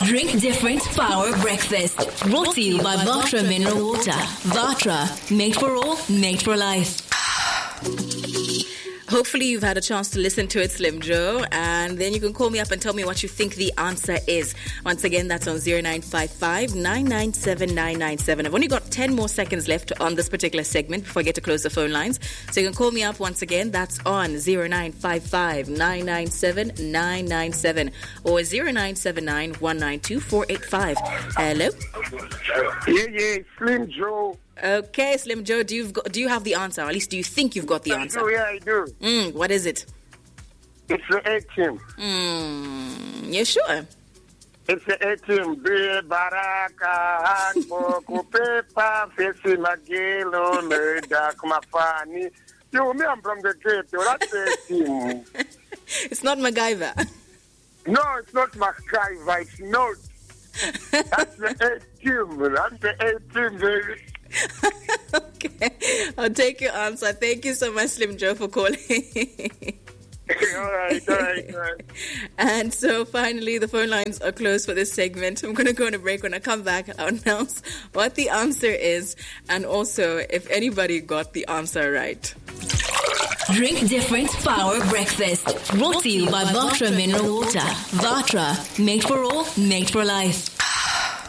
Drink different power breakfast. Brought to you by Vatra Mineral Water. Vatra, made for all, made for life. Hopefully you've had a chance to listen to it, Slim Joe, and then you can call me up and tell me what you think the answer is. Once again, that's on 0955 997 997. I've only got 10 more seconds left on this particular segment before I get to close the phone lines. So you can call me up once again. That's on 0955 997 997 or 0979 192 485. Hello? Yeah, Slim Joe. Okay, Slim Joe, do you have the answer? Or at least do you think you've got the answer? I do. What is it? It's the A-team. You sure? It's the A-team. Be baraka hanboku pepa fesi magelo neda kumafani. You me, I'm from the ghetto. That's the A-team. It's not MacGyver. No, it's not MacGyver. It's not. That's the A-team. That's the A-team, baby. Okay, I'll take your answer. Thank you so much, Slim Joe, for calling. All right. And so finally, the phone lines are closed for this segment. I'm going to go on a break. When I come back, I'll announce what the answer is and also if anybody got the answer right. Drink different power breakfast. Brought to you by Vatra Mineral Water. Vatra, made for all, made for life.